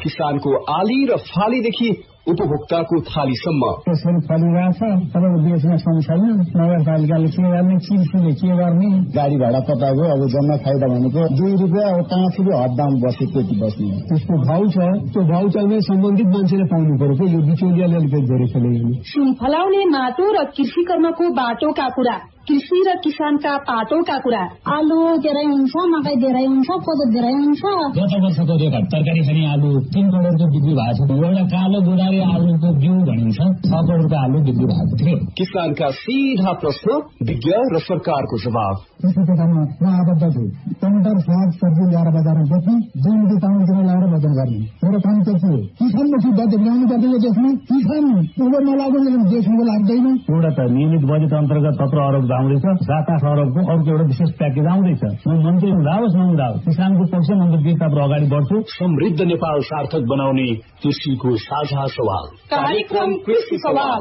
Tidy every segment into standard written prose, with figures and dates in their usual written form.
किसानको आली र फालीदेखि उपभोक्ताको थालीसम्म त्यसरी फलिरहेछ। तर देशमा संसार नगरपालिकाले के गर्ने, कृषिले के गर्ने, गाडी भाडा तपाईँको अब जम्मा फाइदा भनेको 2 रुपियाँ अब 5 रुपियाँ हददाम बस्यो त्यति बस्ने। त्यसको भाउ छ, त्यो भाउ चाहिँ सम्बन्धित मान्छेले पाउनु पर्यो। यो बिचौलियाले अलिकति धेरै खेलेको। सुन फलाउने माटो र कृषि कर्मको बाटोका कुरा, कृषि र किसानका पाटोका कुरा। आलु धेरै हुन्छ, मकै धेरै हुन्छ, कोदो धेरै हुन्छ। गत वर्षको रेकर्ड तरकारी खाने आलु 3 करोडको बिक्री भएको छ। एउटा कालो गोदारी आलुको बिउ भनिन्छ 6 करोडको आलु बिक्री भएको थियो। किसानका सीधा प्रश्न, विज्ञ र सरकारको जवाब। कृषि क्षेत्रमा म आबद्ध छु। टमाटर, साग सब्जी ल्याएर बजारमा बेच्ने, जुन दुकानतिर ल्याएर बजार गर्ने। मेरो काम के थियो? किसानमाथि बजेट ल्याउनु पर्दैन। देशमा किसान उभो नलाग्ने देशमा लाग्दैन। एउटा त नियमित बजेट अन्तर्गत 17 अरब आउँदैछ, 7-8 अरबको अर्को एउटा विशेष प्याकेज आउँदैछ। म मन्त्री हुँदाओस् नहुँदाओस् किसानको पक्ष नम्बर अगाडि बढ्छु। समृद्ध नेपाल सार्थक बनाउने कृषिको साझा सवाल, कार्यक्रम कृषि सवाल।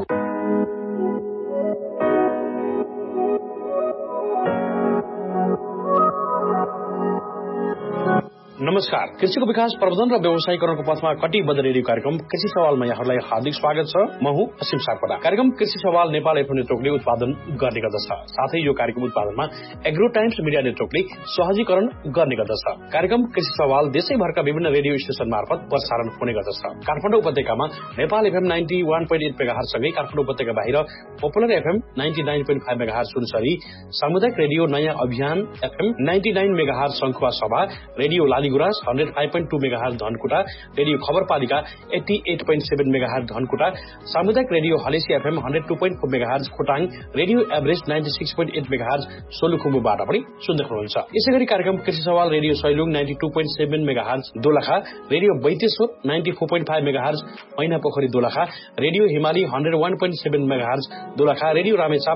नमस्कार। कृषिको विकास प्रवर्धन र व्यवसायीकरणको पथमा कटिबद्ध रेडियो कार्यक्रम कृषि सवालमा यहाँलाई हार्दिक स्वागत छ। म हुँ असीम सापकोटा। कार्यक्रम कृषि सवाल नेपाल एफएम नेटवर्कले उत्पादन गर्ने गर्दछ। साथै यो कार्यक्रम उत्पादनमा एग्रो टाइम्स मिडिया नेटवर्कले सहजीकरण गर्ने गर्दछ। कार्यक्रम कृषि सवाल देशैभरका विभिन्न रेडियो स्टेशन मार्फत प्रसारण हुने गर्दछ। काठमाडौँ उपत्यकामा नेपाल एफएम 91.8 मेगाहर्ज सँगै काठमाडौँ उपत्यका बाहिर पपुलर एफएम 99.5 मेगाहर्ज सुनसरी, सामुदायिक रेडियो नयाँ अभियान एफएम 99 मेगाहर्ज शंखुवा सभा, radio Laligurans 105.2 megahertz Dhankuta, radio खबरपालिका 88.7 megahertz Dhankuta, सामुदायिक radio Halesi FM 102.4 megahertz Khotang, radio average 96.8 megahertz सोलुखुम्बुबाट पनि सुन्दै हुनुहुन्छ। यसैगरी कार्यक्रम कृषि सवाल radio Sailung 92.7 megahertz Dolakha, radio Baiteshwar 94.5 megahertz मैनापोखरी Dolakha, radio हिमाली 101.7 megahertz Dolakha, radio Ramechhap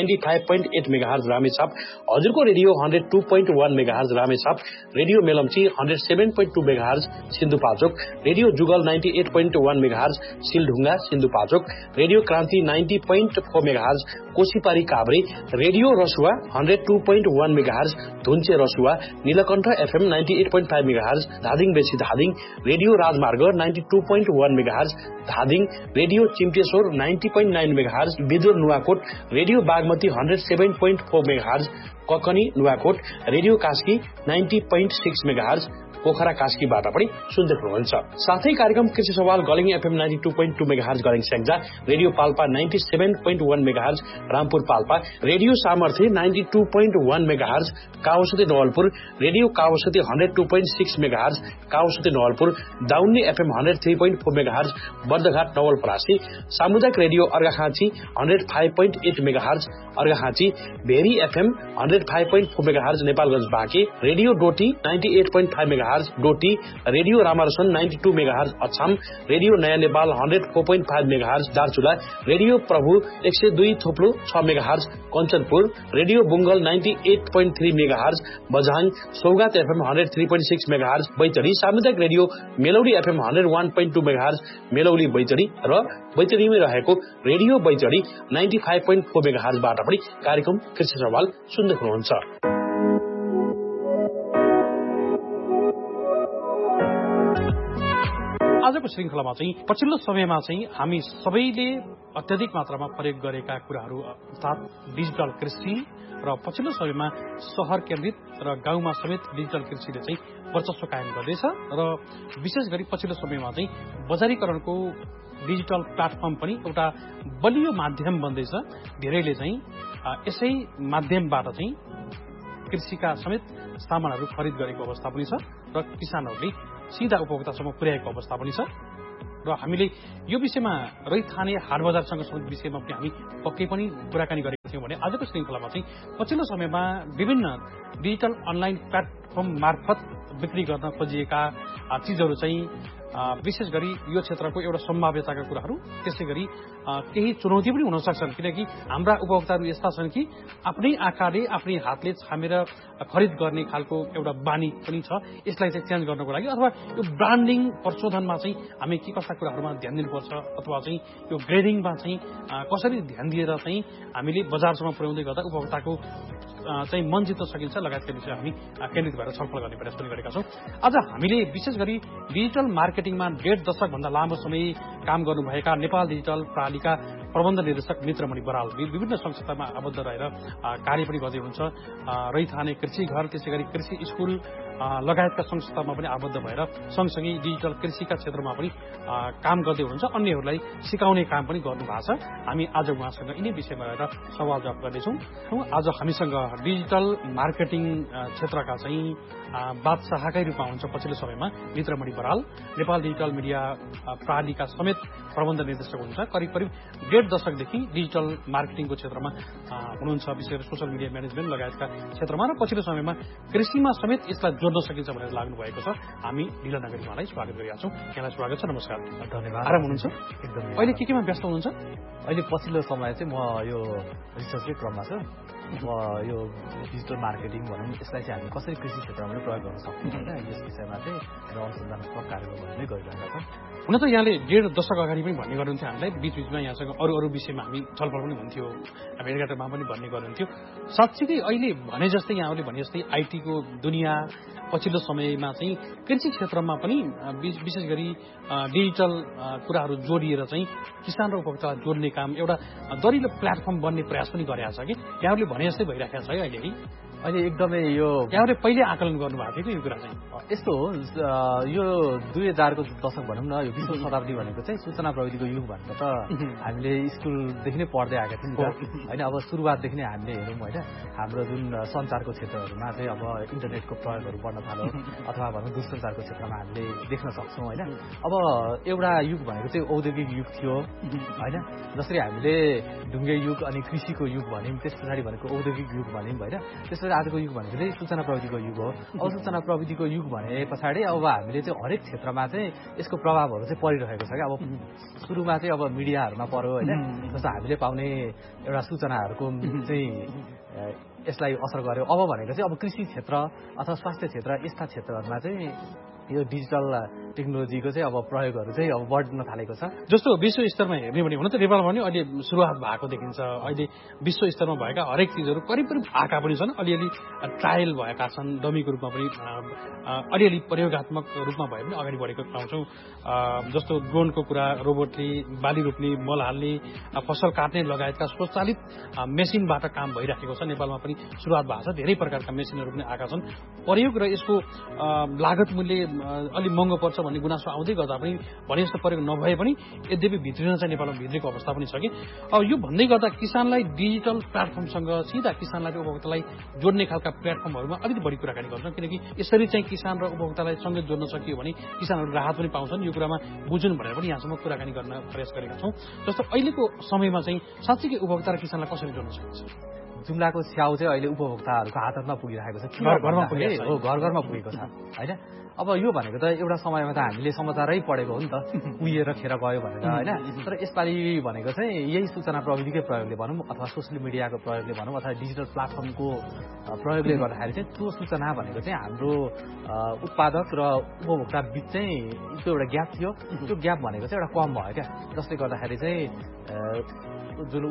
95.8 megahertz Ramechhap, हजुरको radio 102.1 megahertz Ramechhap, radio Melamchi 107.2 megahertz Sindhupalchok, radio जुगल 98.1 मेगाहर्ज सिलढुङ्गा सिन्धुपाल्चोक, रेडियो क्रान्ति 90.4 megahertz कोशीपारी Kavre, radio Rasuwa 102.1 megahertz धुन्चे Rasuwa, Neelkanth FM 98.5 megahertz Dhading बेसी धादिङ, रेडियो राजमार्ग 92.1 megahertz Dhading, radio चिम्टेश्वर 90.9 megahertz Bidur Nuwakot, radio Bagmati 107.4 megahertz Kakani Nuwakot, radio Kaski 90.6 megahertz Pokhara कास्कीबाट पनि सुन्दै हुनुहुन्छ। साथै कार्यक्रम कृषि सवाल गलिङ FM 92.2 megahertz गलिङ Syangja, radio Palpa 97.1 megahertz Rampur Palpa, radio सामर्थ्य 92.1 megahertz काउसती Nawalpur, radio काउसती 102.6 megahertz काउसती Nawalpur, दाउन्ने एफएम 103.4 मेगाहर्ज बर्दघाट नवलपरासी, सामुदायिक radio Arghakhanchi 105.8 megahertz Arghakhanchi, very FM 105.4 megahertz Nepalgunj Banke, radio Doti 98.5 megahertz Doti, radio रामारसन 92 megahertz Achham, radio नयाँ नेपाल 104.5 मेगाहर्ज दार्चुला, रेडियो प्रभु 102.6 megahertz Kanchanpur, radio बुङ्गल 98.3 megahertz Bajhang, सौगात एफएम 103.6 मेगाहर्ज बैतडी, सामुदायिक radio मेलौडी FM 101.2 megahertz Melauli Baitadi र बैतडीमै रहेको रेडियो बैतडी 95.4 मेगाहर्जबाट पनि कार्यक्रम कृषि सवाल सुन्दै हुनुहुन्छ। आजको श्रृङ्खलामा चाहिँ पछिल्लो समयमा चाहिँ हामी सबैले अत्यधिक मात्रामा प्रयोग गरेका कुराहरू अर्थात् डिजिटल कृषि र पछिल्लो समयमा शहर केन्द्रित र गाउँमा समेत डिजिटल कृषिले चाहिँ वर्चस्व कायम गर्दैछ र विशेष गरी पछिल्लो समयमा चाहिँ बजारीकरणको डिजिटल प्लेटफर्म पनि एउटा बलियो माध्यम बन्दैछ। धेरैले चाहिँ यसै माध्यमबाट चाहिँ कृषिका समेत सामानहरू खरिद गरेको अवस्था पनि छ र किसानहरूले सीधा उपभोक्तासम्म पुर्याएको अवस्था पनि छ र हामीले यो विषयमा रैथाने हाट बजारसँग सम्बन्धित विषयमा पनि हामी पक्कै पनि कुराकानी गरेका थियौँ भने आजको श्रृङ्खलामा चाहिँ पछिल्लो समयमा विभिन्न डिजिटल अनलाइन प्लेटफर्म मार्फत बिक्री गर्न खोजिएका चिजहरू चाहिँ विशेष गरी यो क्षेत्रको एउटा सम्भाव्यताका कुराहरू, त्यसै गरी केही चुनौती पनि हुन सक्छन् किनकि हाम्रा उपभोक्ताहरू यस्ता छन् कि आफ्नै आँखाले आफ्नै हातले छामेर खरिद गर्ने खालको एउटा बानी पनि छ। यसलाई चाहिँ चेन्ज गर्नको लागि अथवा यो ब्रान्डिङ प्रशोधनमा चाहिँ हामी के कस्ता कुराहरूमा ध्यान दिनुपर्छ अथवा चाहिँ यो ग्रेडिङमा चाहिँ कसरी ध्यान दिएर चाहिँ हामीले बजारसम्म पुर्याउँदै गर्दा उपभोक्ताको चाहिँ मन जित्न सकिन्छ लगायतका विषय हामी केन्द्रित भएर छलफल गर्ने प्रयास पनि गरेका छौँ। आज हामीले विशेष गरी डिजिटल मार्केटिङ मार्केटिङमा 1.5 दशकभन्दा लामो समय काम गर्नुभएका नेपाल डिजिटल प्रणालीका प्रबन्ध निर्देशक मित्रमणि बराल विभिन्न संस्थामा आबद्ध रहेर कार्य पनि गर्दै हुनुहुन्छ। रैथाने कृषि घर, त्यसै गरी कृषि स्कुल लगायतका संस्थामा पनि आबद्ध भएर सँगसँगै डिजिटल कृषिका क्षेत्रमा पनि काम गर्दै हुनुहुन्छ। अन्यहरूलाई सिकाउने काम पनि गर्नु भएको छ। हामी आज उहाँसँग यिनै विषयमा रहेर सवाल जवाफ गर्दैछौँ। आज हामीसँग डिजिटल मार्केटिङ क्षेत्रका चाहिँ बादशाहकै रूपमा हुन्छ पछिल्लो समयमा मित्रमणि बराल, नेपाल डिजिटल मिडिया प्रणालीका समेत प्रबन्ध निर्देशक हुनुहुन्छ। करिब 1.5 दशकदेखि डिजिटल मार्केटिङको क्षेत्रमा हुनुहुन्छ, विशेष गरी सोशल मिडिया म्यानेजमेन्ट लगायतका क्षेत्रमा, र पछिल्लो समयमा कृषिमा समेत यसलाई जोड्न सकिन्छ भनेर लाग्नु भएको छ। हामी ढिला नगरी उहाँलाई स्वागत गरिरहेका छौँ। यहाँलाई स्वागत छ। नमस्कार। धन्यवाद। आराम हुनुहुन्छ? एकदम। अहिले केमा व्यस्त हुनुहुन्छ? अहिले पछिल्लो समय चाहिँ म यो रिसर्चकै क्रममा छु। म यो डिजिटल मार्केटिङ भनौँ, यसलाई चाहिँ हामी कसरी कृषि क्षेत्रमा पनि प्रयोग गर्न सक्छौँ होइन, यस विषयमा चाहिँ अनुसन्धानात्मक कार्यक्रमहरू नै गरिरहेका छौँ। हुन त यहाँले 1.5 दशक अगाडि पनि भन्ने गर्नुहुन्थ्यो हामीलाई, बीचबीचमा यहाँसँग अरू विषयमा हामी छलफल पनि हुन्थ्यो, भेटघाटमा पनि भन्ने गर्नुहुन्थ्यो। साँच्चीकै अहिले भने जस्तै यहाँहरूले भने जस्तै आइटीको दुनियाँ पछिल्लो समयमा चाहिँ कृषि क्षेत्रमा पनि विशेष गरी डिजिटल कुराहरू जोडिएर चाहिँ किसान र उपभोक्तालाई जोड्ने काम एउटा दरिलो प्लेटफर्म बन्ने प्रयास पनि गरेको छ कि यहाँहरूले भने जस्तै भइरहेको छ है अहिले एकदमै यो यहाँहरूले पहिले आकलन गर्नुभएको थियो कि यो कुरा चाहिँ यस्तो हो। यो 2000को दशक भनौँ न, यो 20औं शताब्दी भनेको चाहिँ सूचना प्रविधिको युग भनेको त हामीले स्कुलदेखि नै पढ्दै आएका थियौँ होइन। अब सुरुवातदेखि नै हामीले हेरौँ होइन, हाम्रो जुन सञ्चारको क्षेत्रहरूमा चाहिँ अब इन्टरनेटको प्रयोगहरू बढ्न थाल्यो, अथवा भनौँ दूरसञ्चारको क्षेत्रमा हामीले देख्न सक्छौँ होइन। अब एउटा युग भनेको चाहिँ औद्योगिक युग थियो होइन, जसरी हामीले ढुङ्गे युग अनि कृषिको युग भन्यौँ, त्यस पछाडि भनेको औद्योगिक युग भन्यौँ होइन। त्यसपछि आजको युग भनेको चाहिँ सूचना प्रविधिको युग हो। अब सूचना प्रविधिको युग भने पछाडि अब हामीले चाहिँ हरेक क्षेत्रमा चाहिँ यसको प्रभावहरू चाहिँ परिरहेको छ क्या। अब सुरुमा चाहिँ अब मिडियाहरूमा पर्यो होइन, जस्तो हामीले पाउने एउटा सूचनाहरूको चाहिँ यसलाई असर गर्यो। अब भनेको चाहिँ अब कृषि क्षेत्र अथवा स्वास्थ्य क्षेत्र यस्ता क्षेत्रहरूमा चाहिँ यो डिजिटल टेक्नोलोजीको चाहिँ अब प्रयोगहरू चाहिँ अब बढ्न थालेको छ। जस्तो विश्व स्तरमा हेर्ने भने हुन त नेपालमा पनि अहिले सुरुवात भएको देखिन्छ। अहिले विश्व स्तरमा भएका हरेक चिजहरू करिब आएका पनि छन्, अलिअलि ट्रायल भएका छन्, डमीको रूपमा पनि अलिअलि प्रयोगात्मक रूपमा भए पनि अगाडि बढेको पाउँछौँ। जस्तो ड्रोनको कुरा, रोबोटले बाली रोप्ने, मल हाल्ने, फसल काट्ने लगायतका स्वचालित मेसिनबाट काम भइराखेको छ। नेपालमा पनि सुरुवात भएको छ, धेरै प्रकारका मेसिनहरू पनि आएका छन्। प्रयोग र यसको लागत मूल्य अलिक महँगो पर्छ भन्ने गुनासो आउँदै गर्दा पनि भने जस्तो प्रयोग नभए पनि यद्यपि भित्रिन चाहिँ नेपालमा भित्रेको अवस्था पनि छ कि। अब यो भन्दै गर्दा किसानलाई डिजिटल प्लेटफर्मसँग सीधा किसानलाई र उपभोक्तालाई जोड्ने खालका प्लेटफर्महरूमा अलिकति बढी कुराकानी गर्छौँ, किनकि यसरी चाहिँ किसान र उपभोक्तालाई सँगै जोड्न सकियो भने किसानहरू राहत पनि पाउँछन्। यो कुरामा बुझुन् भनेर पनि यहाँसम्म कुराकानी गर्न प्रयास गरेका छौँ। जस्तो अहिलेको समयमा चाहिँ साँच्चीकै उपभोक्ता र किसानलाई कसरी जोड्न सकिन्छ? जुम्लाको स्याउ चाहिँ अहिले उपभोक्ताहरूको हातमा पुगिरहेको छ, घर घरमा पुगेको छ होइन। अब यो भनेको त एउटा समयमा त हामीले समाचारै पढेको हो नि त, उहिएर खेर गयो भनेर होइन। तर यसपालि भनेको चाहिँ यही सूचना प्रविधिकै प्रयोगले भनौँ, अथवा सोसियल मिडियाको प्रयोगले भनौँ, अथवा डिजिटल प्लेटफर्मको प्रयोगले गर्दाखेरि चाहिँ त्यो सूचना भनेको चाहिँ हाम्रो उत्पादक र उपभोक्ता बिच चाहिँ त्यो एउटा ग्याप थियो। त्यो ग्याप भनेको चाहिँ एउटा कम भयो क्या, जसले गर्दाखेरि चाहिँ जुन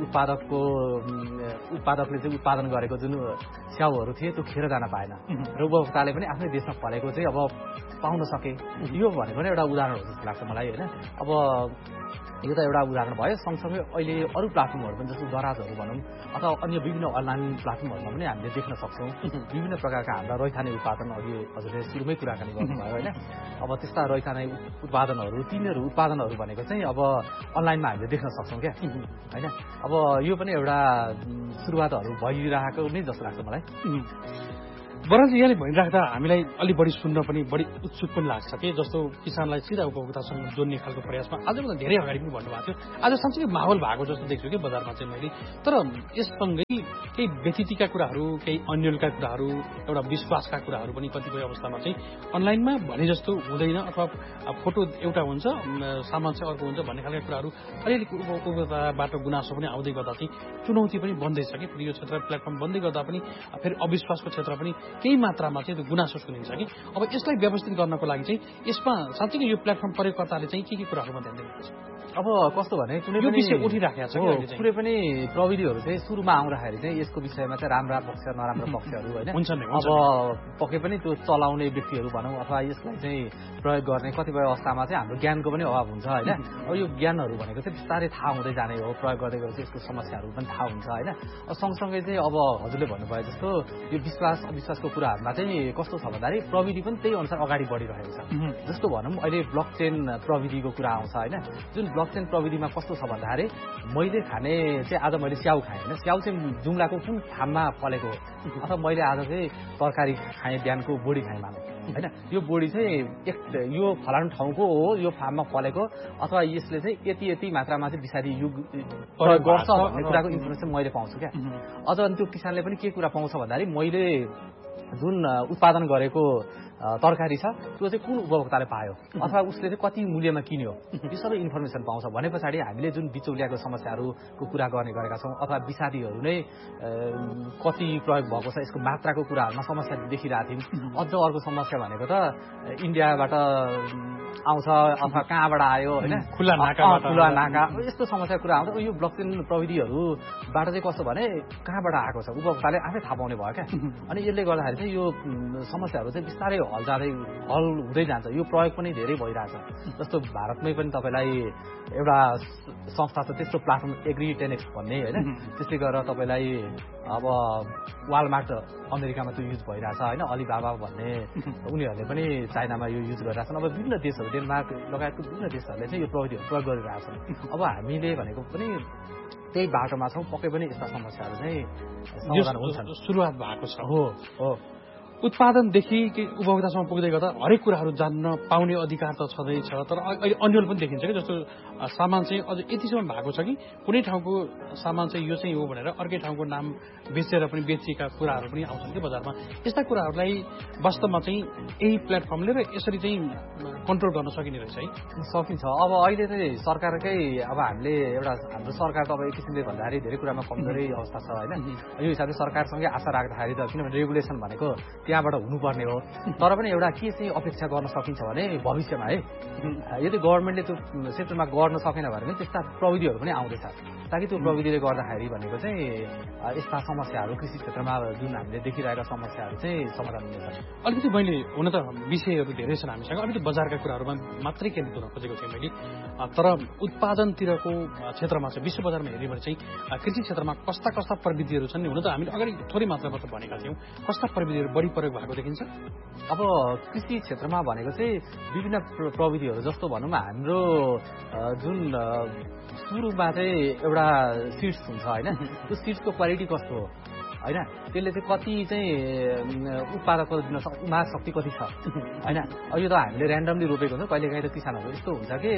उत्पादकले चाहिँ उत्पादन गरेको जुन स्याउहरू थिए त्यो खेर जान पाएन, र उपभोक्ताले पनि आफ्नै देशमा फलेको चाहिँ अब पाउन सके। यो भनेको नै एउटा उदाहरण हो जस्तो लाग्छ मलाई होइन। अब यो त एउटा उदाहरण भयो। सँगसँगै अहिले अरू प्लेटफर्महरू पनि जस्तो दराजहरू भनौँ, अथवा अन्य विभिन्न अनलाइन प्लेटफर्महरूमा पनि हामीले देख्न सक्छौँ विभिन्न प्रकारका हाम्रा रैथाने उत्पादन। अघि हजुरले सुरुमै कुराकानी गर्नुभयो होइन। अब त्यस्ता रैथाने उत्पादनहरू, तिनीहरू उत्पादनहरू भनेको चाहिँ अब अनलाइनमा हामीले देख्न सक्छौँ क्या होइन। अब यो पनि एउटा सुरुवातहरू भइरहेको नै जस्तो लाग्छ मलाई। बरालजी, यहाँले भनिराख्दा हामीलाई अलिक बढी सुन्न पनि बढी उत्सुक पनि लाग्छ कि जस्तो किसानलाई सिधा उपभोक्तासँग जोड्ने खालको प्रयासमा आजभन्दा धेरै अगाडि पनि भन्नुभएको थियो। आज साँच्चै माहौल भएको जस्तो देख्छु कि बजारमा चाहिँ मैले। तर यससँगै केही व्यतिथिका कुराहरू, केही अन्यलका कुराहरू, एउटा विश्वासका कुराहरू पनि कतिपय अवस्थामा चाहिँ अनलाइनमा भने जस्तो हुँदैन, अथवा फोटो एउटा हुन्छ, सामान चाहिँ अर्को हुन्छ भन्ने खालका कुराहरू अलिअलि उपभोक्ताबाट गुनासो पनि आउँदै गर्दा चाहिँ चुनौती पनि बन्दैछ कि यो क्षेत्र प्लेटफर्म बन्दै गर्दा पनि फेरि अविश्वासको क्षेत्र पनि केही मात्रामा चाहिँ त्यो गुनासो सुनिन्छ कि अब यसलाई व्यवस्थित गर्नको लागि चाहिँ यसमा साँच्चै यो प्लेटफर्म प्रयोगकर्ताले चाहिँ के कुराहरूमा ध्यान दिनुपर्छ? अब कस्तो भने कुनै यो पनि विषय उठिराखेको छ कुनै पनि प्रविधिहरू चाहिँ सुरुमा आउँदाखेरि चाहिँ यसको विषयमा चाहिँ राम्रा पक्ष नराम्रा पक्षहरू होइन अब पक्कै पनि त्यो चलाउने व्यक्तिहरू भनौँ अथवा यसलाई चाहिँ प्रयोग गर्ने कतिपय अवस्थामा चाहिँ हाम्रो ज्ञानको पनि अभाव हुन्छ होइन अब यो ज्ञानहरू भनेको चाहिँ बिस्तारै थाहा हुँदै जाने हो प्रयोग गर्दै गरेपछि यसको समस्याहरू पनि थाहा हुन्छ होइन सँगसँगै चाहिँ अब हजुरले भन्नुभयो जस्तो यो विश्वास अविश्वासको कुराहरूमा चाहिँ कस्तो छ भन्दाखेरि प्रविधि पनि त्यही अनुसार अगाडि बढिरहेको छ जस्तो भनौँ अहिले ब्लकचेन प्रविधिको कुरा आउँछ होइन जुन ब्लकचेन प्रविधिमा कस्तो छ भन्दाखेरि मैले खाने चाहिँ आज मैले स्याउ खाएँ होइन स्याउ चाहिँ जुम्लाको कुन फार्ममा फलेको अथवा मैले आज चाहिँ तरकारी खाएँ बिहानको बोडी खाएँ मानौँ होइन यो बोडी चाहिँ यो फलानु ठाउँको हो यो फार्ममा फलेको अथवा यसले चाहिँ यति यति मात्रामा चाहिँ विषादी युग प्रयोग गर्छ भन्ने कुराको इन्फर्मेसन मैले पाउँछु क्या अझ अनि त्यो किसानले पनि के कुरा पाउँछ भन्दाखेरि मैले जुन उत्पादन गरेको तरकारी छ त्यो चाहिँ कुन उपभोक्ताले पायो अथवा उसले चाहिँ कति मूल्यमा किन्यो यो सबै इन्फर्मेसन पाउँछ भने पछाडि हामीले जुन बिचौलियाको समस्याहरूको कुरा गर्ने गरेका छौँ अथवा विषादीहरू नै कति प्रयोग भएको छ यसको मात्राको कुराहरूमा समस्या देखिरहेको थियौँ अझ अर्को समस्या भनेको त इन्डियाबाट आउँछ अथवा कहाँबाट आयो होइन खुला नाका यस्तो समस्याको कुरा आउँछ यो ब्लकचेन प्रविधिहरूबाट चाहिँ कस्तो भने कहाँबाट आएको छ उपभोक्ताले आफै थाहा पाउने भयो क्या अनि यसले गर्दाखेरि चाहिँ यो समस्याहरू चाहिँ बिस्तारै हल हुँदै जान्छ यो प्रयोग पनि धेरै भइरहेछ जस्तो भारतमै पनि तपाईँलाई एउटा संस्था छ त्यस्तो प्लाटफर्म एग्री10X भन्ने होइन त्यसले गर्दा तपाईँलाई अब वालमार्ट अमेरिकामा त्यो युज भइरहेछ होइन अलिबाबा भन्ने उनीहरूले पनि चाइनामा यो युज गरिरहेछन् अब विभिन्न देशहरू डेनमार्क लगायतको विभिन्न देशहरूले चाहिँ यो प्रविधिहरू प्रयोग गरिरहेछन् अब हामीले भनेको पनि त्यही बाटोमा छौँ पक्कै पनि यस्ता समस्याहरू चाहिँ समाधान हुन्छन् सुरुवात भएको छ हो उत्पादनदेखि उपभोक्तासम्म पुग्दै गर्दा हरेक कुराहरू जान्न पाउने अधिकार त छँदैछ तर अहिले अन्यल पनि देखिन्छ कि जस्तो सामान चाहिँ अझ यतिसम्म भएको छ कि कुनै ठाउँको सामान चाहिँ यो चाहिँ हो भनेर अर्कै ठाउँको नाम बेचेर पनि बेचिएका कुराहरू पनि आउँछन् कि बजारमा यस्ता कुराहरूलाई वास्तवमा चाहिँ यही प्लेटफर्मले र यसरी चाहिँ कन्ट्रोल गर्न सकिने रहेछ है सकिन्छ अब अहिले चाहिँ सरकारकै अब हामीले एउटा हाम्रो सरकार त अब एक किसिमले भन्दाखेरि धेरै कुरामा कमजोरै अवस्था छ होइन यो हिसाबले सरकारसँगै आशा राख्दाखेरि त किनभने रेगुलेसन भनेको त्यहाँबाट हुनुपर्ने हो तर पनि एउटा के चाहिँ अपेक्षा गर्न सकिन्छ भने भविष्यमा है यदि गभर्मेन्टले त्यो क्षेत्रमा गर्न सकेन भने पनि त्यस्ता प्रविधिहरू पनि आउँदैछ ताकि त्यो प्रविधिले गर्दाखेरि भनेको चाहिँ यस्ता समस्याहरू कृषि क्षेत्रमा जुन हामीले देखिरहेका समस्याहरू चाहिँ समाधान हुनेछ अलिकति मैले हुन त विषयहरू धेरै छन् हामीसँग अलिकति बजारका कुराहरूमा मात्रै केन्द्रित हुन खोजेको थिएँ मैले तर उत्पादनतिरको क्षेत्रमा चाहिँ विश्व बजारमा हेऱ्यो भने चाहिँ कृषि क्षेत्रमा कस्ता कस्ता प्रविधिहरू छन् हुन त हामीले अगाडि थोरै मात्रामा त भनेका थियौँ कस्ता प्रविधिहरू बढी प्रयोग भएको देखिन्छ अब कृषि क्षेत्रमा भनेको चाहिँ विभिन्न प्रविधिहरू जस्तो भनौँ हाम्रो जुन सुरुमा चाहिँ एउटा सिड्स हुन्छ होइन त्यो सिड्सको क्वालिटी कस्तो हो होइन त्यसले चाहिँ कति चाहिँ उत्पादकता दिन उमार शक्ति कति छ होइन यो त हामीले ऱ्यान्डमली रोपेको हुन्छ कहिलेकाहीँ त किसानहरू यस्तो हुन्छ कि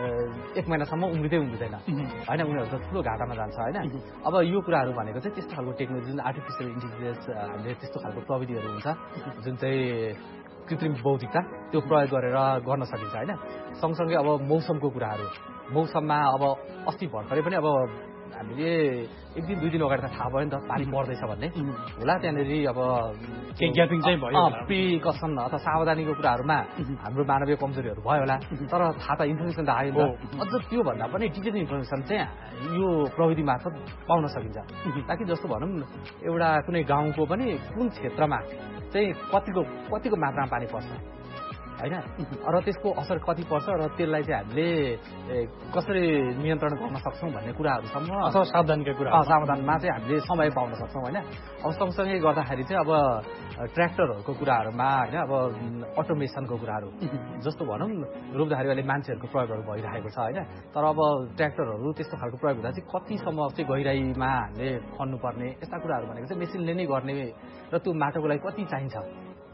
1 महिनासम्म उम्रिँदैन होइन उनीहरू त ठुलो घाटामा जान्छ होइन अब यो कुराहरू भनेको चाहिँ त्यस्तो खालको टेक्नोलोजी जुन आर्टिफिसियल इन्टेलिजेन्स हामीले त्यस्तो खालको प्रविधिहरू हुन्छ जुन चाहिँ कृत्रिम बौद्धिकता त्यो प्रयोग गरेर गर्न सकिन्छ होइन सँगसँगै अब मौसमको कुराहरू मौसममा अब अस्ति भर्खरै पनि अब हामीले 1 दिन 2 दिन अगाडि त थाहा भयो नि त पानी पर्दैछ भन्ने होला त्यहाँनिर अब ग्यापिङ चाहिँ भयो प्रिकसन अथवा सावधानीको कुराहरूमा हाम्रो मानवीय कमजोरीहरू भयो होला तर थाहा त इन्फर्मेसन त आयो अझ त्यो भन्दा पनि डिटेल इन्फर्मेसन चाहिँ यो प्रविधि मार्फत पाउन सकिन्छ ताकि जस्तो भनौँ एउटा कुनै गाउँको पनि कुन क्षेत्रमा चाहिँ कतिको मात्रामा पानी पर्छ होइन र त्यसको असर कति पर्छ र त्यसलाई चाहिँ हामीले कसरी नियन्त्रण गर्न सक्छौँ भन्ने कुराहरूसम्म अथवा सावधानीका सावधानमा चाहिँ हामीले समय पाउन सक्छौँ होइन अब सँगसँगै गर्दाखेरि चाहिँ अब ट्र्याक्टरहरूको कुराहरूमा होइन अब अटोमेसनको कुराहरू जस्तो भनौँ रोप्दाखेरि अहिले मान्छेहरूको प्रयोगहरू भइरहेको छ होइन तर अब ट्र्याक्टरहरू त्यस्तो खालको प्रयोग हुँदा चाहिँ कतिसम्म चाहिँ गहिराईमा हामीले खन्नुपर्ने यस्ता कुराहरू भनेको चाहिँ मेसिनले नै गर्ने र त्यो माटोको लागि कति चाहिन्छ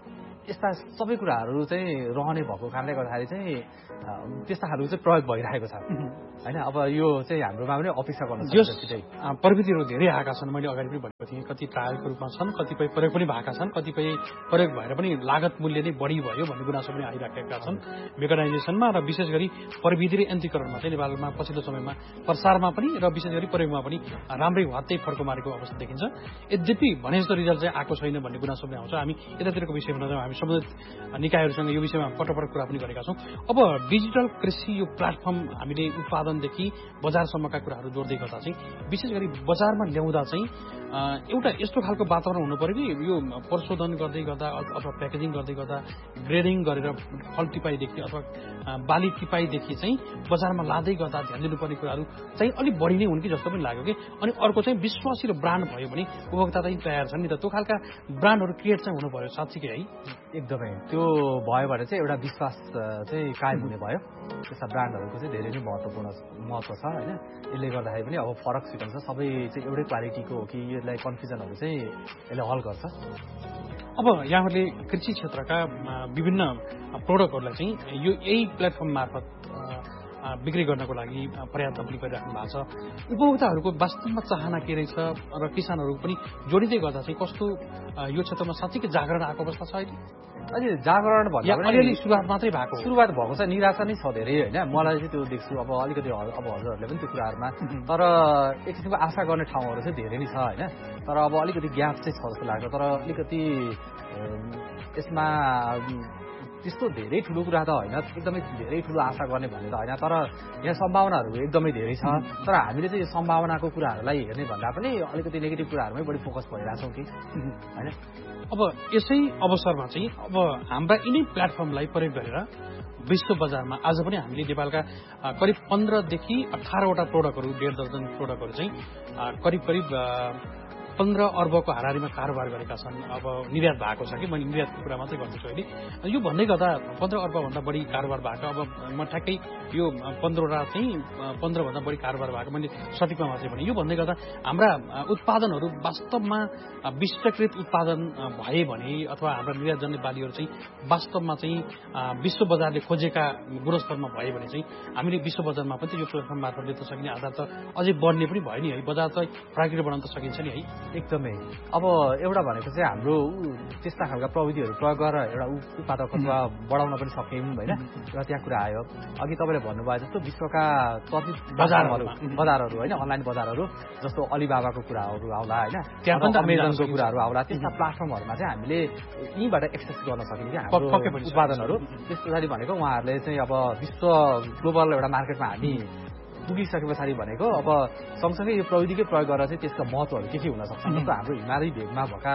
यस्ता सबै कुराहरू चाहिँ रहने भएको कारणले गर्दाखेरि चाहिँ त्यस्ता खालको चाहिँ प्रयोग भइरहेको छ होइन। अब यो चाहिँ हाम्रोमा पनि अपेक्षा गर्न सक्छ। प्रविधिहरू धेरै आएका छन्, मैले अगाडि पनि भनेको थिएँ। कति ट्रायलको रूपमा छन्, कतिपय प्रयोग पनि भएका छन्, कतिपय प्रयोग भएर पनि लागत मूल्य नै बढी भयो भन्ने गुनासो पनि आइराखेका छन् मेकानाइजेसनमा र विशेष गरी प्रविधि र यन्त्रीकरणमा चाहिँ नेपालमा पछिल्लो समयमा प्रसारमा पनि र विशेष गरी प्रयोगमा पनि राम्रै वात्तै फर्को मारेको अवस्था देखिन्छ। यद्यपि भने जस्तो रिजल्ट चाहिँ आएको छैन भन्ने गुनासो पनि आउँछ। हामी यतातिरको विषयमा नजाउँ, हामी सम्बन्धित निकायहरूसँग यो विषयमा पटक कुरा पनि गरेका छौँ। अब डिजिटल कृषि यो प्लेटफर्म हामीले उत्पादनदेखि बजारसम्मका कुराहरू जोड्दै गर्दा चाहिँ विशेष गरी बजारमा ल्याउँदा चाहिँ एउटा यस्तो खालको वातावरण हुनु पर्यो कि यो प्रशोधन गर्दै गर्दा अथवा प्याकेजिङ गर्दै गर्दा ग्रेडिङ गरेर फल टिपाइदेखि अथवा बाली टिपाइदेखि चाहिँ बजारमा लाँदै गर्दा ध्यान दिनुपर्ने कुराहरू चाहिँ अलिक बढी नै हुन् कि जस्तो पनि लाग्यो कि। अनि अर्को चाहिँ विश्वासी र ब्रान्ड भयो भने उपभोक्ता चाहिँ तयार छन् नि त, त्यो खालका ब्रान्डहरू क्रिएट चाहिँ हुनु पर्यो साँच्चीकै है। एकदमै त्यो भयो भने चाहिँ एउटा विश्वास चाहिँ कायम हुने भयो। त्यस्ता ब्रान्डहरूको चाहिँ धेरै नै महत्त्व छ होइन। यसले गर्दाखेरि पनि अब फरक सिकाउँछ, सबै चाहिँ एउटै क्वालिटीको हो कि यसलाई कन्फ्युजनहरू चाहिँ यसले हल गर्छ। अब यहाँहरूले कृषि क्षेत्रका विभिन्न प्रोडक्टहरूलाई चाहिँ यो यही प्लेटफर्म मार्फत बिक्री गर्नको लागि प्रयत्न पनि गरिराख्नु भएको छ। उपभोक्ताहरूको वास्तवमा चाहना के रहेछ र किसानहरू पनि जोडिँदै गर्दा चाहिँ कस्तो यो क्षेत्रमा साँच्चीकै जागरण आएको अवस्था छ अहिले? अहिले जागरण भन्दा पनि अलिअलि सुरुवात मात्रै भएको छ, निराशा नै छ धेरै होइन। मलाई चाहिँ त्यो देख्छु अब अलिकति अब हजुरहरूले पनि त्यो कुराहरूमा, तर एक किसिमको आशा गर्ने ठाउँहरू चाहिँ धेरै नै छ होइन। तर अब अलिकति ग्याप चाहिँ छ जस्तो लाग्छ। तर अलिकति यसमा त्यस्तो धेरै ठुलो कुरा त होइन, एकदमै धेरै ठुलो आशा गर्ने भन्ने त होइन। तर यहाँ सम्भावनाहरू एकदमै धेरै छ। तर हामीले चाहिँ यो सम्भावनाको कुराहरूलाई हेर्ने भन्दा पनि अलिकति नेगेटिभ कुराहरूमै बढी फोकस भइरहेछौँ कि होइन। अब यसै अवसरमा चाहिँ अब हाम्रा यिनै प्लेटफर्मलाई प्रयोग गरेर विश्व बजारमा आज पनि हामीले नेपालका करिब 15 देखि 18वटा प्रोडक्टहरू, 1.5 दर्जन प्रोडक्टहरू चाहिँ करिब 15 अर्बको हाराहारीमा कारोबार गरेका छन्। अब निर्यात भएको छ कि मैले निर्यातको कुरा मात्रै गर्दैछु अहिले। यो भन्दै गर्दा 15 अर्बभन्दा बढी कारोबार भएको, अब म ठ्याक्कै यो 15वटा चाहिँ 15भन्दा बढी कारोबार भएको मैले सठिकमा मात्रै भने। यो भन्दै गर्दा हाम्रा उत्पादनहरू वास्तवमा विश्वकृत उत्पादन भए भने अथवा हाम्रा निर्यातजन्य बालीहरू चाहिँ वास्तवमा चाहिँ विश्व बजारले खोजेका गुणस्तरमा भए भने चाहिँ हामीले विश्व बजारमा पनि यो प्लेटफर्म मार्फत बेच्न सकिने आधार त अझै बढ्ने पनि भयो नि है। बजार चाहिँ प्राकृतिक बनाउन त सकिन्छ नि है। एकदमै। अब एउटा भनेको चाहिँ हाम्रो त्यस्ता खालका प्रविधिहरू प्रयोग गरेर एउटा उत्पादकत्व बढाउन पनि सक्यौँ होइन। र त्यहाँ कुरा आयो अघि तपाईँले भन्नुभयो जस्तो विश्वका चर्चित बजारहरू होइन, अनलाइन बजारहरू जस्तो अलिबाबाको कुराहरू आउला होइन, त्यहाँ पनि अमेजनको कुराहरू आउला। त्यस्ता प्लेटफर्महरूमा चाहिँ हामीले यहीँबाट एक्सेस गर्न सकिन्छ कि हाम्रो उत्पादनहरू। त्यस पछाडि भनेको उहाँहरूले चाहिँ अब विश्व ग्लोबल एउटा मार्केटमा हामी पुगिसके पछाडि भनेको अब सँगसँगै यो प्रविधिकै प्रयोग गरेर चाहिँ त्यसका महत्त्वहरू के हुन सक्छ। जस्तो हाम्रो हिमाली भेगमा भएका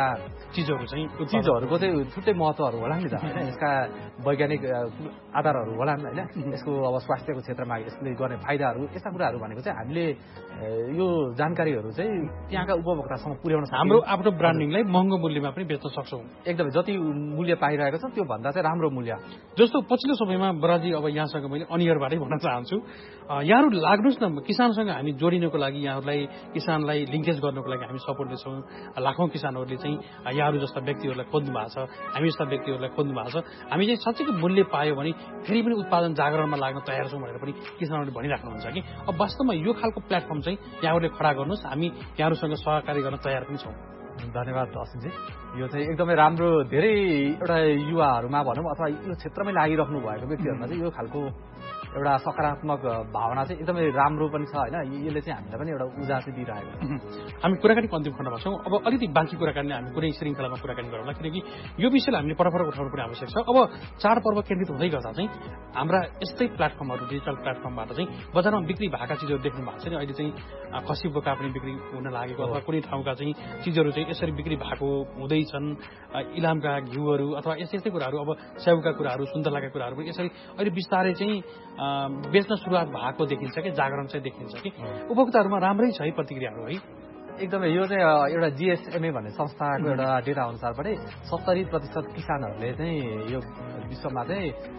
चिजहरूको चाहिँ छुट्टै महत्त्वहरू होला नि त होइन। यसका वैज्ञानिक आधारहरू होला होइन, यसको अब स्वास्थ्यको क्षेत्रमा यसले गर्ने फाइदाहरू, यस्ता कुराहरू भनेको चाहिँ हामीले यो जानकारीहरू चाहिँ त्यहाँका उपभोक्तासम्म पुर्याउन सक्छौँ। हाम्रो आफ्नो ब्रान्डिङलाई महँगो मूल्यमा पनि बेच्न सक्छौँ। एकदमै जति मूल्य पाइरहेको छ त्यो भन्दा चाहिँ राम्रो मूल्य। जस्तो पछिल्लो समयमा बराजी अब यहाँसँग मैले अनियरबाटै भन्न चाहन्छु, यहाँहरू लाग्नुहोस् न, किसानसँग हामी जोडिनको लागि, यहाँहरूलाई किसानलाई लिङ्केज गर्नको लागि हामी सपोर्ट दिन्छौँ। लाखौँ किसानहरूले चाहिँ यहाँहरू जस्ता व्यक्तिहरूलाई खोज्नु भएको छ, हामी जस्ता व्यक्तिहरूलाई खोज्नु भएको छ। हामी चाहिँ साँच्चैको मूल्य पायो भने फेरि पनि उत्पादन जागरणमा लाग्न तयार छौँ भनेर पनि किसानहरूले भनिराख्नुहुन्छ कि अब वास्तवमा यो खालको प्लेटफर्म चाहिँ यहाँहरूले खडा गर्नुहोस्, हामी यहाँहरूसँग सहकारी गर्न तयार पनि छौँ। धन्यवाद असिमजी। यो चाहिँ एकदमै राम्रो, धेरै एउटा युवाहरूमा भनौँ अथवा यो क्षेत्रमै लागिराख्नु भएको व्यक्तिहरूमा चाहिँ यो खालको एउटा सकारात्मक भावना चाहिँ एकदमै राम्रो पनि छ होइन। यसले चाहिँ हामीलाई पनि एउटा ऊर्जा चाहिँ दिइरहेको छ। हामी कुराकानीको अन्तिम खण्डमा छौँ। अब अलिकति बाँकी कुराकानी हामी कुनै श्रृङ्खलामा कुराकानी गरौँला, किनकि यो विषयलाई हामीले परपर उठाउनु पनि आवश्यक छ। अब चाडपर्व केन्द्रित हुँदै गर्दा चाहिँ हाम्रा यस्तै प्लेटफर्महरू, डिजिटल प्लेटफर्मबाट चाहिँ बजारमा बिक्री भएका चिजहरू देख्नु भएको छ नि। अहिले चाहिँ खसी बोका पनि बिक्री हुन लागेको अथवा कुनै ठाउँका चाहिँ चिजहरू चाहिँ यसरी बिक्री भएको हुँदैछन्। इलामका घिउहरू अथवा यस्तै कुराहरू, अब स्याउका कुराहरू, सुन्तलाका कुराहरू पनि यसरी अहिले बिस्तारै चाहिँ बेच्न सुरुवात भएको देखिन्छ कि जागरण चाहिँ देखिन्छ कि उपभोक्ताहरूमा राम्रै छ है प्रतिक्रियाहरू है। एकदमै यो चाहिँ एउटा GSMA भन्ने संस्थाको एउटा डेटा अनुसार पनि 70% किसानहरूले चाहिँ यो विश्वमा चाहिँ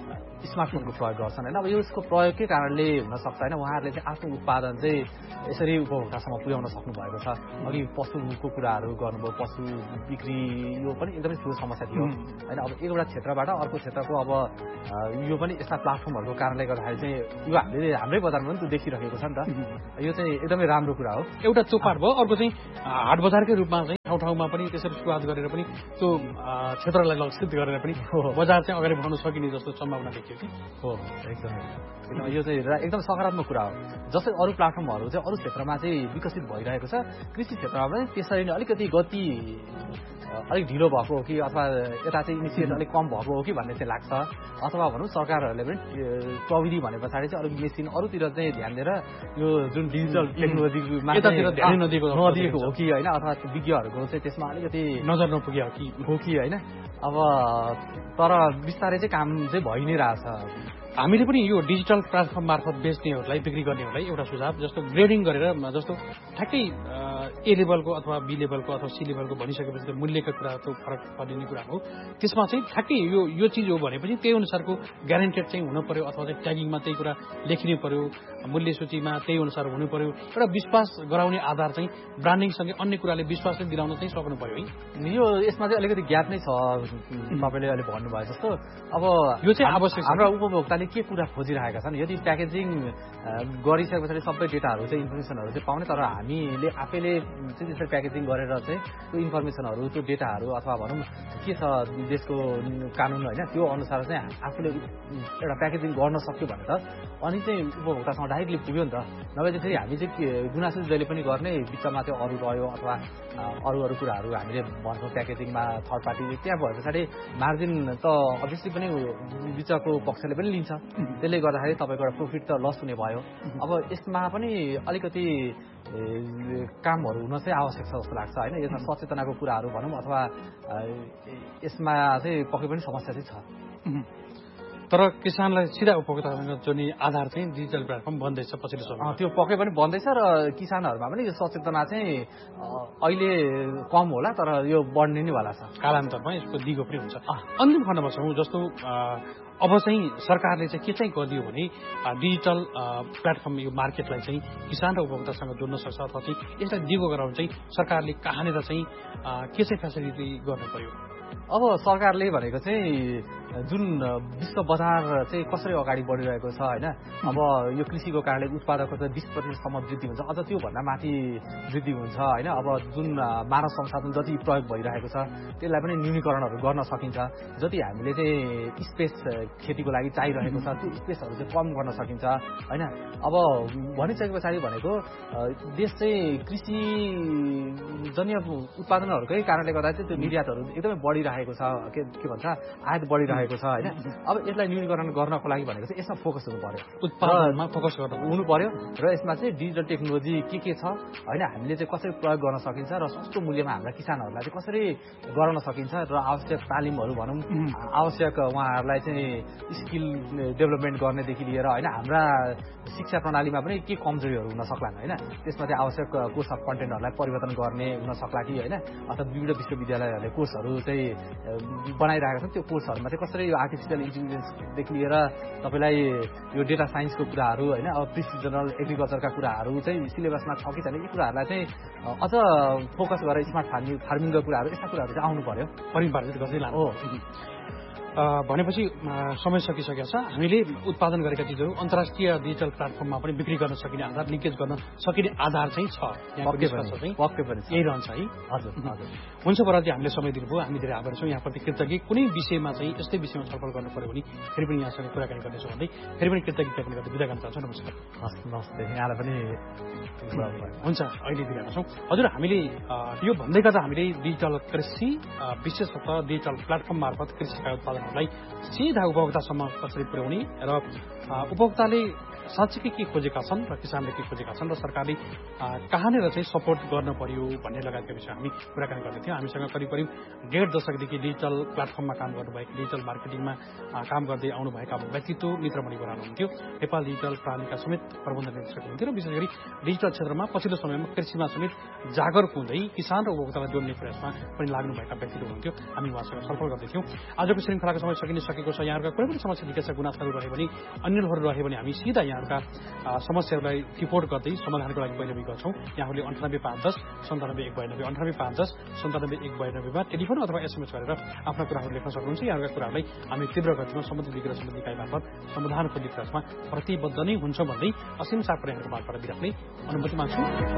स्मार्टफोनको प्रयोग गर्छन् होइन। अब यसको प्रयोगकै कारणले हुनसक्छ होइन उहाँहरूले चाहिँ आफ्नो उत्पादन चाहिँ यसरी उपभोक्तासम्म पुर्याउन सक्नु भएको छ। अघि पशुको कुराहरू गर्नुभयो, पशु बिक्री यो पनि एकदमै ठुलो समस्या थियो होइन। अब एउटा क्षेत्रबाट अर्को क्षेत्रको अब यो पनि यस्ता प्लाटफर्महरूको कारणले गर्दाखेरि चाहिँ यो हामीले हाम्रै बजारमा पनि त्यो देखिरहेको छ नि त। यो चाहिँ एकदमै राम्रो कुरा हो। एउटा चोपाट भयो, अर्को चाहिँ हाट बजारकै रूपमा चाहिँ ठाउँ ठाउँमा पनि त्यसरी सुरुवात गरेर पनि त्यो क्षेत्रलाई लक्षित गरेर पनि बजार चाहिँ अगाडि बढाउन सकिने जस्तो सम्भावना देखियो कि हो एकदमै। यो चाहिँ एकदम सकारात्मक कुरा हो। जस्तै अरू प्लाटफर्महरू चाहिँ अरू क्षेत्रमा चाहिँ विकसित भइरहेको छ, कृषि क्षेत्रमा पनि त्यसरी नै अलिकति गति अलिक ढिलो भएको हो कि अथवा यता चाहिँ इनिसिएट अलिक कम भएको हो कि भन्ने चाहिँ लाग्छ। अथवा भनौँ सरकारहरूले पनि प्रविधि भने पछाडि चाहिँ अलिक मेसिन अरूतिर चाहिँ ध्यान दिएर यो जुन डिजिटल टेक्नोलोजीमा ध्यान नदिएको हो कि होइन, अथवा विज्ञहरूको चाहिँ त्यसमा अलिकति नजर नपुग्यो हो कि होइन। अब तर बिस्तारै चाहिँ काम चाहिँ भइ नै रहेछ। हामीले पनि यो डिजिटल प्लेटफर्म मार्फत बेच्नेहरूलाई बिक्री गर्नेहरूलाई एउटा सुझाव जस्तो ग्रेडिङ गरेर जस्तो ठ्याक्कै ए लेभलको अथवा बी लेभलको अथवा सी लेभलको भनिसकेपछि त मूल्यका कुरा त फरक पर्ने कुरा हो। त्यसमा चाहिँ ठ्याक्कै यो चिज हो भनेपछि त्यही अनुसारको ग्यारेन्टेड चाहिँ हुन पर्यो अथवा चाहिँ ट्यागिङमा त्यही कुरा लेखिनै पर्यो, मूल्य सूचीमा त्यही अनुसार हुनु पर्यो। एउटा विश्वास गराउने आधार चाहिँ ब्रान्डिङसँगै अन्य कुराले विश्वास चाहिँ दिलाउन चाहिँ सक्नु पर्यो है। यो यसमा चाहिँ अलिकति ग्याप नै छ तपाईँले अहिले भन्नुभयो जस्तो। अब यो चाहिँ आवश्यक हाम्रा उपभोक्ताले के कुरा खोजिरहेका छन्, यदि प्याकेजिङ गरिसके पछाडि सबै डेटाहरू चाहिँ इन्फर्मेसनहरू चाहिँ पाउने, तर हामीले आफैले चाहिँ त्यसरी प्याकेजिङ गरेर चाहिँ त्यो इन्फर्मेसनहरू त्यो डेटाहरू अथवा भनौँ के छ देशको कानुन होइन त्यो अनुसार चाहिँ आफूले एउटा प्याकेजिङ गर्न सक्यो भने त अनि चाहिँ उपभोक्तासँग डाइरेक्टली पुग्यो नि त। नभए त्यसरी हामी चाहिँ गुनासो जहिले पनि गर्ने बिचमा त्यो अरू रह्यो अथवा अरू कुराहरू हामीले भन्छौँ प्याकेजिङमा थर्ड पार्टी त्यहाँ भए पछाडि मार्जिन त अभियसली पनि बिचको पक्षले पनि लिन्छ। त्यसले गर्दाखेरि तपाईँको एउटा प्रफिट त लस हुने भयो। अब यसमा पनि अलिकति कामहरू हुन चाहिँ आवश्यक छ जस्तो लाग्छ होइन। यसमा सचेतनाको कुराहरू भनौँ अथवा यसमा चाहिँ पक्कै पनि समस्या चाहिँ छ। तर किसानलाई सिधा उपभोक्तासँग जोड्ने आधार चाहिँ डिजिटल प्लेटफर्म बन्दैछ पछिल्लो समयमा। त्यो पक्कै पनि बन्दैछ र किसानहरूमा पनि यो सचेतना चाहिँ अहिले कम होला तर यो बढ्ने नै वाला छ। कालान्तरमा यसको दिगो पनि हुन्छ। अन्तिम खण्डमा छौँ जस्तो अब चाहिँ सरकारले चाहिँ के चाहिँ गरिदियो भने डिजिटल प्लेटफर्म यो मार्केटलाई चाहिँ किसान र उपभोक्तासँग जोड्न सक्छ अथवा चाहिँ यसलाई दिगो गराउन चाहिँ सरकारले कहाँनिर चाहिँ के चाहिँ फेसिलिटी गर्नु पर्यो? अब सरकारले भनेको चाहिँ जुन विश्व बजार चाहिँ कसरी अगाडि बढिरहेको छ होइन। अब यो कृषिको कारणले उत्पादकता 20%सम्म वृद्धि हुन्छ, अझ त्योभन्दा माथि वृद्धि हुन्छ होइन। अब जुन मानव संसाधन जति प्रयोग भइरहेको छ त्यसलाई पनि न्यूनीकरणहरू गर्न सकिन्छ। जति हामीले चाहिँ स्पेस खेतीको लागि चाहिरहेको छ त्यो स्पेसहरू चाहिँ कम गर्न सकिन्छ होइन। अब भनिसके पछाडि भनेको देश चाहिँ कृषिजन्य उत्पादनहरूकै कारणले गर्दा चाहिँ त्यो निर्यातहरू एकदमै बढिरहेको छ, के भन्छ आयात बढिरहेको छ होइन। अब यसलाई न्यूनीकरण गर्नको लागि भनेको चाहिँ यसमा फोकस हुनु पर्यो, उत्पादनमा फोकस हुनु पर्यो र यसमा चाहिँ डिजिटल टेक्नोलोजी के छ होइन हामीले चाहिँ कसरी प्रयोग गर्न सकिन्छ र सस्तो मूल्यमा हाम्रा किसानहरूलाई चाहिँ कसरी गर्न सकिन्छ र आवश्यक तालिमहरू भनौँ आवश्यक उहाँहरूलाई चाहिँ स्किल डेभलपमेन्ट गर्नेदेखि लिएर होइन हाम्रा शिक्षा प्रणालीमा पनि के कमजोरीहरू हुन सक्लान् होइन। त्यसमा चाहिँ आवश्यक कोर्स अफ कन्टेन्टहरूलाई परिवर्तन गर्ने हुन सक्ला कि होइन, अथवा विविध विश्वविद्यालयहरूले कोर्सहरू चाहिँ बनाइरहेका छन्। त्यो कोर्सहरूमा चाहिँ कसरी यो आर्टिफिसियल इन्टेलिजेन्सदेखि लिएर तपाईँलाई यो डेटा साइन्सको कुराहरू होइन अब प्रिसिजनल एग्रिकल्चरका कुराहरू चाहिँ सिलेबसमा छ कि छैन यी कुराहरूलाई चाहिँ अझ फोकस गरेर स्मार्ट फार्मिङको कुराहरू यस्ता कुराहरू चाहिँ आउनु पर्यो, परिमार्जित गर्दै लानु हो। भनेपछि समय सकिसकेको छ। हामीले उत्पादन गरेका चिजहरू अन्तर्राष्ट्रिय डिजिटल प्लेटफर्ममा पनि बिक्री गर्न सकिने आधार लिङ्केज गर्न सकिने आधार चाहिँ छ, पक्कै पनि यही रहन्छ है। हजुर हुन्छ बराजी, हामीले समय दिनुभयो, हामी धेरै आभारी छौँ यहाँप्रति कृतज्ञ। कुनै विषयमा चाहिँ यस्तै विषयमा छलफल गर्नु पर्यो भने फेरि पनि यहाँसँग कुराकानी गर्नेछौँ भन्दै फेरि पनि कृतज्ञता पनि गर्दै बिदा गर्न चाहन्छौँ। नमस्कार। नमस्ते, यहाँलाई पनि हुन्छ, अहिले बिदा गर्छौँ। हजुर, हामीले यो भन्दै गर्दा हामीले डिजिटल कृषि विशेषतः डिजिटल प्लेटफर्म मार्फत कृषिका उत्पादनहरूलाई सिधा उपभोक्तासम्म कसरी पुर्याउने र उपभोक्ताले साँच्चीकै के खोजेका छन् र किसानले के खोजेका छन् र सरकारले कहाँनिर चाहिँ सपोर्ट गर्न पर्यो भन्ने लगायतका विषय हामी कुराकानी गर्दै थियौँ। हामीसँग करिब करिब 1.5 दशकदेखि डिजिटल प्लेटफर्ममा काम गर्नुभएको, डिजिटल मार्केटिङमा काम गर्दै आउनुभएका व्यक्तित्व मित्रमणि बराल हुनुहुन्थ्यो। नेपाल डिजिटल प्रणालीका समेत प्रबन्ध निर्देशक हुनुहुन्थ्यो र विशेष गरी डिजिटल क्षेत्रमा पछिल्लो समयमा कृषिमा समेत जागरुक हुँदै किसान र उपभोक्तालाई जोड्ने प्रयासमा पनि लाग्नुभएका व्यक्तित्व हुनुहुन्थ्यो। हामी उहाँसँग छलफल गर्दैथ्यौँ। आजको श्रृङ्खलाको समय सकिसकेको छ। यहाँहरूका कुनै पनि समस्या जिज्ञासा गुनासोहरू रह्यो भने, अन्यहरू रह्यो भने हामी सिधा यहाँहरूका समस्याहरूलाई रिपोर्ट गर्दै समाधानको लागि पैरवी गर्छौँ। यहाँहरूले 98 510 97 192 98 510 97 192 मा टेलिफोन अथवा एसएमएस गरेर आफ्ना कुराहरू लेख्न सक्नुहुन्छ। यहाँहरूका कुराहरूलाई हामी तीव्र गतिमा सम्बन्धित विज्ञ र सम्बन्धित इकाइ मार्फत समाधान खोज्ने प्रयासमा प्रतिबद्ध नै हुन्छ भन्दै असीम सापरेहरूको मार्फत बिराख्ने अनुमति माग्छु।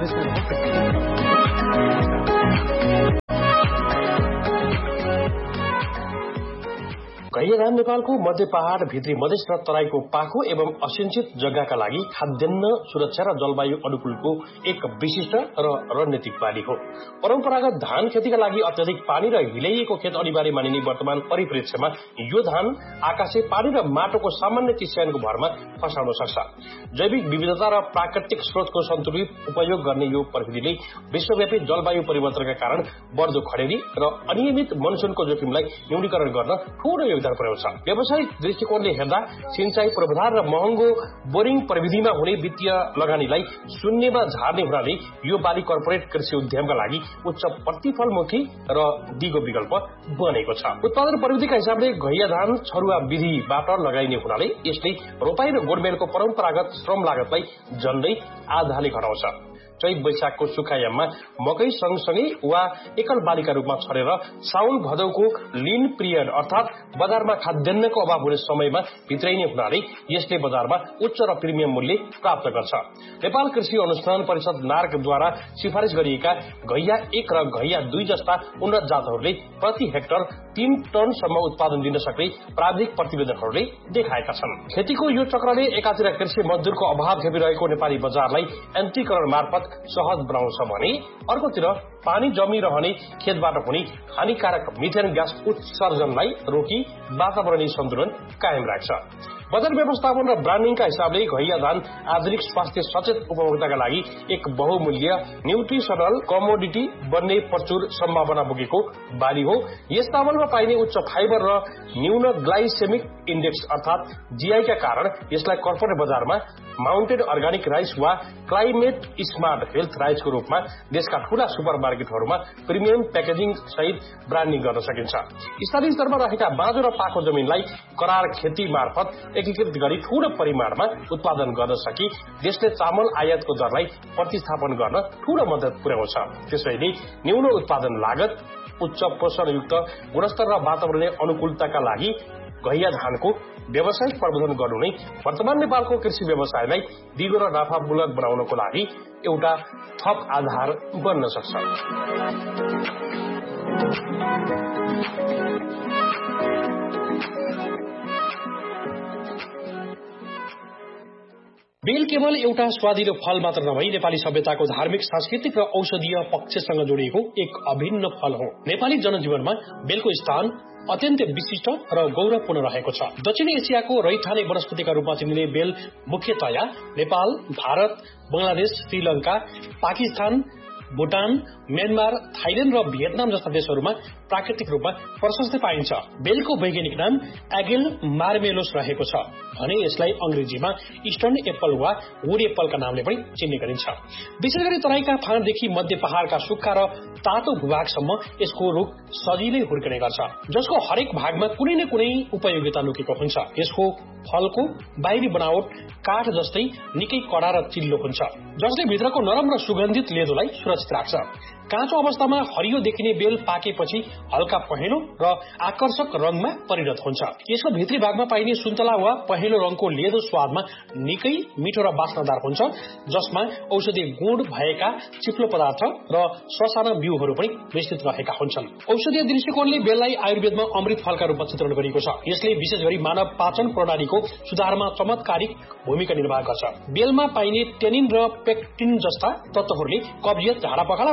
घैयाधान नेपालको मध्य पहाड, भित्री मधेस र तराईको पाखो एवं असिंचित जग्गाका लागि खाद्यान्न सुरक्षा र जलवायु अनुकूलको एक विशिष्ट र रणनीतिक बाली हो। परम्परागत धान खेतीका लागि अत्यधिक पानी र हिल्याइएको खेत अनिवार्य मानिने वर्तमान परिप्रेक्ष्यमा यो धान आकाशे पानी र माटोको सामान्य चिस्यानको भरमा फसाउन सक्छ। जैविक विविधता र प्राकृतिक स्रोतको सन्तुलित उपयोग गर्ने यो प्रविधिले विश्वव्यापी जलवायु परिवर्तनका कारण बढ्दो खडेरी र अनियमित मनसुनको जोखिमलाई न्यूनीकरण गर्न ठूलो योगदान पुर्याउँछ। व्यावसायिक दृष्टिकोणले हेर्दा सिंचाई पूर्वाधार र महँगो बोरिङ प्रविधिमा हुने वित्तीय लगानीलाई शून्यमा झार्ने हुनाले यो बाली कर्पोरेट कृषि उद्यमका लागि उच्च प्रतिफलमुखी र दिगो विकल्प बनेको छ। उत्पादन प्रविधिका हिसाबले घैया धान छरुवा विधिबाट लगाइने हुनाले यसले रोपाई र गोडमेलको परम्परागत श्रम लागतलाई झन्डै आधाले घटाउँछ। चैत वैशाखको सुखायाममा मकै सँगसँगै वा एकल बालीका रूपमा छरेर साउन भदौको लिन पिरियड अर्थात बजारमा खाद्यान्नको अभाव हुने समयमा भित्राइने हुनाले यसले बजारमा उच्च र प्रिमियम मूल्य प्राप्त गर्छ। नेपाल कृषि अनुसन्धान परिषद नार्कद्वारा सिफारिस गरिएका घैया 1 र घैया 2 जस्ता उन्नत जातहरूले प्रति हेक्टर 3 टनसम्म उत्पादन दिन सक्ने प्राविधिक प्रतिवेदनहरूले देखाएका छन्। खेतीको यो चक्रले एकातिर कृषि मजदुरको अभाव खेपिरहेको नेपाली बजारलाई यन्त्रीकरण मार्फत सहज बनाउँछ भने अर्कोतिर पानी जमिरहने खेतबाट हुने हानिकारक मिथेन ग्यास उत्सर्जनलाई रोकी वातावरणीय सन्तुलन कायम राख्छ। बजार व्यवस्थापन र ब्रान्डिङका हिसाबले घैया धान आधुनिक स्वास्थ्य सचेत उपभोक्ताका लागि एक बहुमूल्य न्यूट्रिसनल कमोडिटी बन्ने प्रचुर सम्भावना बोकेको बाली हो। यस चामलमा पाइने उच्च फाइबर र न्यून ग्लाइसेमिक इन्डेक्स अर्थात जीआईका कारण यसलाई कर्पोरेट बजारमा माउन्टेड अर्गानिक राइस वा क्लाइमेट स्मार्ट हेल्थ राइसको रूपमा देशका ठूला सुपर मार्केटहरूमा प्रिमियम प्याकेजिङ सहित ब्रान्डिङ गर्न सकिन्छ। स्थानीय स्तरमा रहेका बाँझो र पाखो जमिनलाई करार खेती मार्फत एकीकृत गरी ठूलो परिमाणमा उत्पादन गर्न सकी देशले चामल आयातको दरलाई प्रतिस्थापन गर्न ठूलो मद्दत पुर्याउँछ। त्यसैले न्यून उत्पादन लागत, उच्च पोषणयुक्त गुणस्तर र वातावरणीय अनुकूलताका लागि घैया धानको व्यावसायिक प्रबन्धन गर्नु नै वर्तमान नेपालको कृषि व्यवसायलाई दिगो र नाफामूलक बनाउनको लागि एउटा थप आधार बन्न सक्छ। बेल केवल एउटा स्वादिलो फल मात्र नभई नेपाली सभ्यताको धार्मिक, सांस्कृतिक र औषधीय पक्षसँग जोडिएको एक अभिन्न फल हो। नेपाली जनजीवनमा बेलको स्थान अत्यन्त विशिष्ट र गौरवपूर्ण रहेको छ। दक्षिण एसियाको रैथाने वनस्पतिका रूपमा चिनिने बेल मुख्यतया नेपाल, भारत, बंगलादेश, श्रीलंका, पाकिस्तान, भुटान, म्यानमार, थाइल्याण्ड र भियतनाम जस्ता देशहरूमा प्राकृतिक रूपमा प्रशस्तै पाइन्छ। बेलको वैज्ञानिक नाम एगेल मार्मेलोस रहेको छ भने यसलाई अंग्रेजीमा इस्टर्न एप्पल वा वुड एप्पलका नामले पनि चिन्ने गरिन्छ। विशेष गरी तराईका फाँटदेखि मध्य पहाड़का सुक्खा र तातो भूभागसम्म यसको रुख सजिलै हुर्कने गर्छ, जसको हरेक भागमा कुनै न कुनै उपयोगिता लुकेको हुन्छ। यसको फलको बाहिरी बनावट काठ जस्तै निकै कडा र चिल्लो हुन्छ, जसले भित्रको नरम र सुगन्धित लेदोलाई सुरक्षित राख्छ। काँचो अवस्थामा हरियो देखिने बेल पाकेपछि हल्का पहेँलो र आकर्षक रंगमा परिणत हुन्छ। यसको भित्री भागमा पाइने सुन्तला वा पहेँलो रंगको लेदो स्वादमा निकै मिठो र बास्नादार हुन्छ, जसमा औषधीय गुण भएका चिप्लो पदार्थ र ससाना बिउहरू पनि मिश्रित रहेका हुन्छन्। औषधीय दृष्टिकोणले बेललाई आयुर्वेदमा अमृत फलका रूपमा चित्रण गरिएको छ। यसले विशेष गरी मानव पाचन प्रणालीको सुधारमा चमत्कारिक भूमिका निर्वाह गर्छ। बेलमा पाइने टेनिन र पेक्टिन जस्ता तत्वहरूले कब्जियत, झाडापखाला र आन्द्रा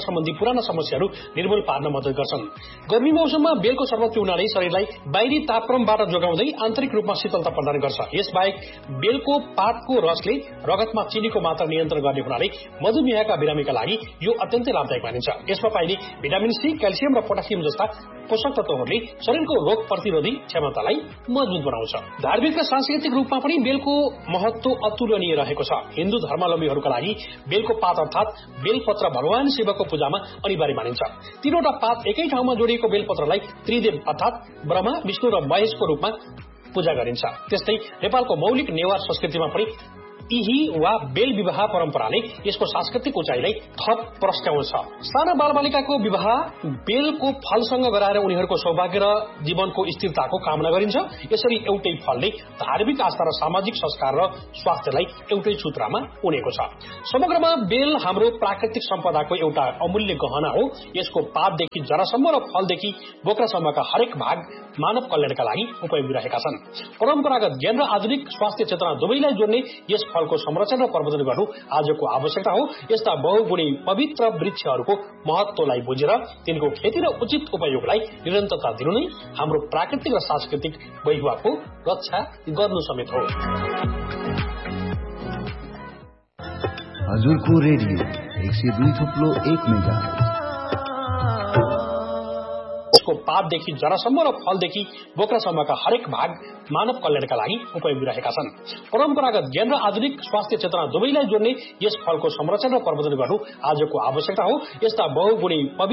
सम्बन्धी पुराना समस्याहरू निर्मूल पार्न मद्दत गर्छन्। गर्मी मौसममा बेलको शरबत पिउनाले शरीरलाई बाहिरी तापक्रमबाट जोगाउँदै आन्तरिक रूपमा शीतलता प्रदान गर्छ। यसबाहेक बेलको पातको रसले रगतमा चिनीको मात्रा नियन्त्रण गर्ने हुनाले मधुमेहका बिरामीका लागि यो अत्यन्तै लाभदायक मानिन्छ। यसमा पाइने भिटामिन सी, क्याल्सियम र पोटासियम जस्ता पोषक तत्वहरूले शरीरको रोग प्रतिरोधी क्षमतालाई मजबुत बनाउँछ। धार्मिक र सांस्कृतिक रूपमा पनि बेलको महत्व अतुलनीय रहेको छ। हिन्दू धर्मावलम्बीहरूका लागि बेलको पात अर्थात बेलपत्र भगवान शिवको पूजामा अनिवार्य मानिन्छ। तीनवटा पात एकै ठाउँमा जोडिएको बेलपत्रलाई त्रिदेव अर्थात ब्रह्मा, विष्णु र महेशको रूपमा पूजा गरिन्छ। त्यस्तै नेपालको मौलिक नेवार संस्कृतिमा पनि यही वा बेल विवाह परम्पराले यसको सांस्कृतिक उचाइलाई थप प्रस्ट्याउँछ। साना बालबालिकाको विवाह बेलको फलसँग गराएर उनीहरूको सौभाग्य र जीवनको स्थिरताको कामना गरिन्छ। यसरी एउटै फलले धार्मिक आस्था र सामाजिक संस्कार र स्वास्थ्यलाई एउटै सूत्रमा उनेको छ। समग्रमा बेल हाम्रो प्राकृतिक सम्पदाको एउटा अमूल्य गहना हो। यसको पातदेखि जरासम्म र फलदेखि बोक्रासम्मका हरेक भाग मानव कल्याणका लागि उपयोगी रहेका छन्। परम्परागत ज्ञान र आधुनिक स्वास्थ्य चेतना दुवैलाई जोड्ने यस फलको संरक्षण र प्रवर्धन गर्नु आजको आवश्यकता हो। यस्ता बहुगुणी पवित्र वृक्षहरूको महत्वलाई बुझेर तिनको खेती र उचित उपयोगलाई निरन्तरता दिनु नै हाम्रो प्राकृतिक र सांस्कृतिक वैभवको रक्षा गर्नु समेत हो। हजुरको रेडियो 102.1 मेगाहर्ज। यसको पातदेखि जरासम्म र फलदेखि बोक्रासम्मका हरेक भाग मानव कल्याणका लागि उपयोगी रहेका छन्। परम्परागत ज्ञान र आधुनिक स्वास्थ्य चेतना दुवैलाई जोड्ने यस फलको संरक्षण र प्रवर्धन गर्नु आजको आवश्यकता हो। यस्ता बहुगुणी